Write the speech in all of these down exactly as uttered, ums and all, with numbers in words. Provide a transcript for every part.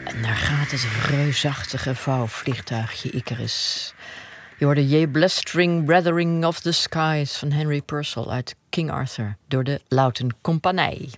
En daar gaat het reusachtige vouwvliegtuigje Icarus. Je hoorde Ye Blustering Brethering of the Skies van Henry Purcell uit King Arthur door de Louten Compagnie.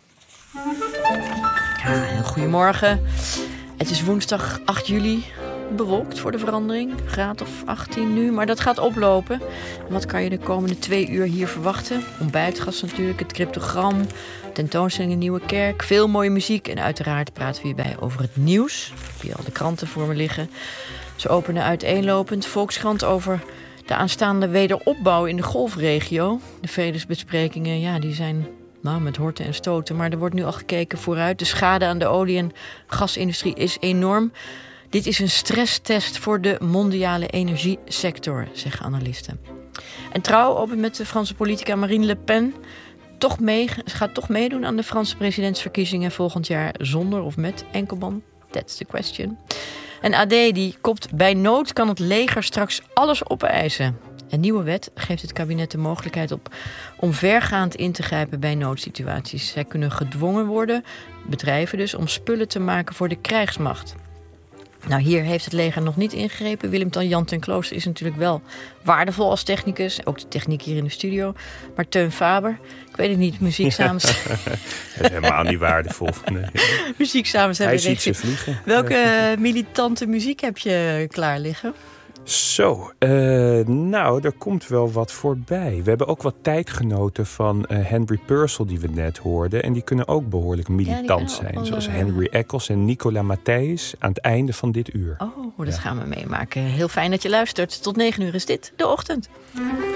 Ja, heel goedemorgen. Het is woensdag acht juli. Bewolkt voor de verandering. Graad of achttien nu, maar dat gaat oplopen. En wat kan je de komende twee uur hier verwachten? Ontbijtgast natuurlijk, het cryptogram, tentoonstelling in Nieuwe Kerk, veel mooie muziek en uiteraard praten we hierbij over het nieuws. Ik heb hier al de kranten voor me liggen. Ze openen uiteenlopend. Volkskrant over de aanstaande wederopbouw in de golfregio. De vredesbesprekingen, ja, die zijn nou, met horten en stoten. Maar er wordt nu al gekeken vooruit. De schade aan de olie- en gasindustrie is enorm. Dit is een stresstest voor de mondiale energiesector, zeggen analisten. En Trouw opent met de Franse politica Marine Le Pen. Toch mee, ze gaat toch meedoen aan de Franse presidentsverkiezingen volgend jaar zonder of met enkelman. That's the question. En A D die kopt: bij nood kan het leger straks alles opeisen. Een nieuwe wet geeft het kabinet de mogelijkheid op om vergaand in te grijpen bij noodsituaties. Zij kunnen gedwongen worden, bedrijven dus, om spullen te maken voor de krijgsmacht. Nou, hier heeft het leger nog niet ingegrepen. Willem Jan ten Klooster is natuurlijk wel waardevol als technicus. Ook de techniek hier in de studio. Maar Teun Faber, ik weet het niet, muziek samenstellen. Ja, helemaal niet waardevol. Nee. Muziek samenstellen. Hij ziet ze vliegen. Welke ja. militante muziek heb je klaar liggen? Zo, uh, nou, er komt wel wat voorbij. We hebben ook wat tijdgenoten van uh, Henry Purcell die we net hoorden. En die kunnen ook behoorlijk militant ja, zijn. Wel, zoals uh, Henry Eccles en Nicola Matthijs aan het einde van dit uur. Oh, dat ja. gaan we meemaken. Heel fijn dat je luistert. Tot negen uur is dit De Ochtend.